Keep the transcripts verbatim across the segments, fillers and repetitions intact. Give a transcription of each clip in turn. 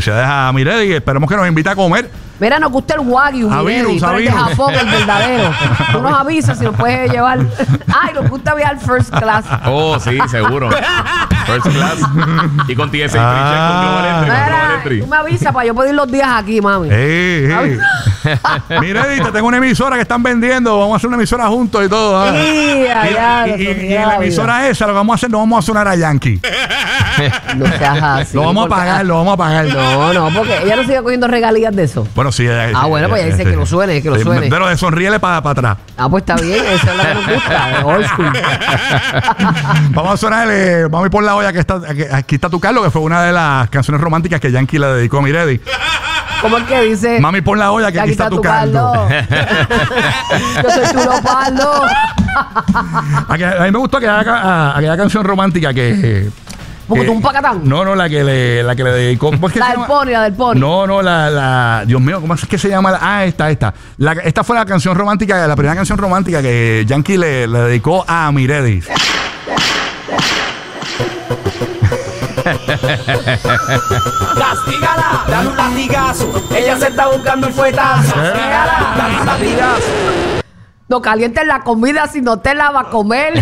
Felicidades a Miredi y esperemos que nos invite a comer. Mira, nos gusta el Wagyu, a Miredi, virus, a pero el de virus. Japón, el verdadero. Tú nos avisas si nos puedes llevar. Ay, nos gusta viajar first class. Oh, sí, seguro. First class. Y con T S A Ah. con Global Entry, con Global Mira, Entry. tú me avisas para yo poder ir los días aquí, mami. Hey, hey. Miredi, te tengo una emisora que están vendiendo. Vamos a hacer una emisora juntos y todo. ¿eh? Sí, allá, y, y- y- lo y en la emisora esa lo que vamos a hacer, no vamos a sonar a Yankee. No seas así. Lo vamos a porque- pagar, lo vamos a pagar. No, no, porque ella no sigue cogiendo regalías de eso. Bueno, sí. eh, Ah, sí, bueno, pues eh, ella dice sí. que lo suene, que lo Sí, suene. Pero de sonríele para atrás. Ah, pues está bien, esa es la que nos gusta, de old school. Vamos a sonarle, vamos a ir por la olla que está, que aquí está tu Carlos, que fue una de las canciones románticas que Yankee le dedicó a Miredi. ¿Cómo es que dice? Mami, pon la olla que aquí está tu caldo. Yo soy tu Leopardo. A, que- a mí me gustó aquella, a- aquella canción romántica que. Porque que- tú un pacatán. No, no, la que le, la que le dedicó. ¿Cómo es que La se del llama? pony, la del pony. No, no, la, la. Dios mío, ¿cómo es que se llama? La- ah, esta, esta. La, esta fue la canción romántica, la primera canción romántica que Yankee le, le dedicó a Miredi. Castígala, dale un latigazo. Ella se está buscando el fuetazo. Castígala, dale un latigazo. No calientes la comida si no te la va a comer.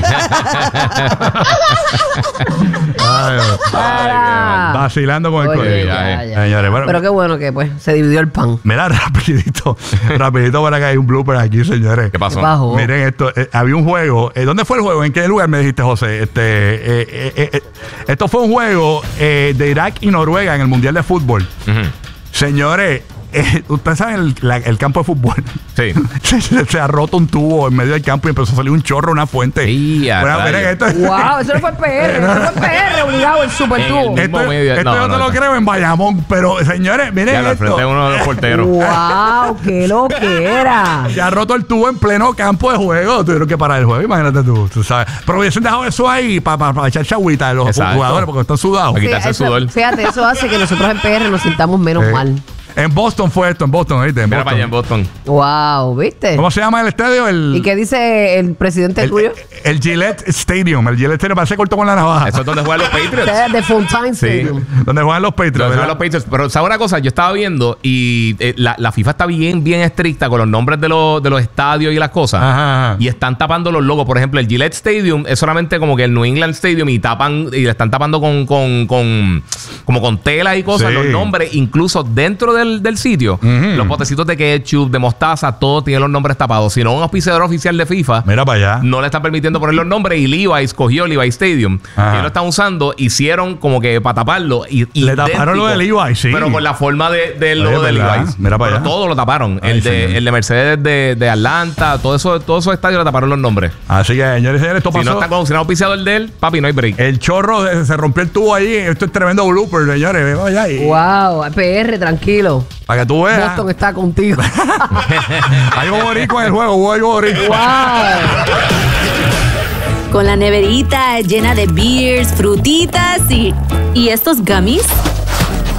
Ay, Para. vacilando con el Oye, colegio. ya, ya. Señores, bueno. Pero qué bueno que pues se dividió el pan. Mira, rapidito, rapidito para que hay un blooper aquí, señores. ¿Qué pasó? ¿Qué pasó? Miren esto, eh, había un juego. eh, ¿Dónde fue el juego? ¿En qué lugar me dijiste, José? Este, eh, eh, eh, eh, esto fue un juego eh, de Irak y Noruega en el Mundial de Fútbol. Ujú. Señores, eh, ustedes saben el, la- el campo de fútbol. Sí. se, se- se ha roto un tubo en medio del campo y empezó a salir un chorro, una fuente. Y a Bueno, rayos. miren, esto, Wow, eso no fue P R, eso fue P R obligado el super En tubo. el- esto, mismo medio- esto no, yo te no, lo no. creo en Bayamón, pero señores, miren Ya al esto. frente de uno de los porteros. Wow, qué lo que era. Se ha roto el tubo en pleno campo de juego. Tuvieron que parar el juego, imagínate tú, tú sabes. Pero hubiesen dejado eso ahí para echar chagüita de los Exacto. jugadores porque están sudados. Para quitarse el eso- sudor. Fíjate, eso hace que nosotros en P R nos sintamos menos Eh, mal. En Boston fue esto, en Boston, ¿viste? En Mira para allá en Boston. Boston. Wow, ¿viste? ¿Cómo se llama el estadio? El, ¿Y qué dice el presidente el, tuyo? el Gillette Stadium. El Gillette Stadium parece corto con la navaja. Eso es donde juegan los Patriots. Ustedes de Fontaine Stadium. Donde juegan los Patriots, Donde ¿verdad? juegan los Patriots. Pero, ¿sabes una cosa? Yo estaba viendo y eh, la, la FIFA está bien, bien estricta con los nombres de los, de los estadios y las cosas. Ajá, ajá. Y están tapando los logos. Por ejemplo, el Gillette Stadium es solamente como que el New England Stadium y tapan y le están tapando con, con, con como con tela y cosas Sí. los nombres. Incluso dentro del, del sitio, Ujú. los potecitos de ketchup, de mostaza, todo tiene los nombres tapados. Si no, un auspiciador oficial de FIFA Mira para allá. no le están permitiendo poner los nombres y Levi's cogió Levi's Stadium Ajá. y lo están usando, hicieron como que para taparlo y, Le taparon lo de Levi's, sí. pero con la forma de, de Oye, lo de ¿verdad? Levi's. Mira para Pero allá. todo lo taparon. Ay, el, de, señor. el de Mercedes de, de Atlanta, todo eso, todos esos estadios le taparon los nombres. Así que, señores y señores, esto Si pasó. no está con si no es auspiciador de él, papi, no hay break. El chorro se, se rompió el tubo ahí. Esto es tremendo blooper, señores. Vamos allá. Y, Wow, P R, tranquilo. Para que tú veas. Boston está contigo. Hay un boricua en el juego. Hubo algo boricua. Wow. Con la neverita llena de beers, frutitas y... ¿Y estos gummies?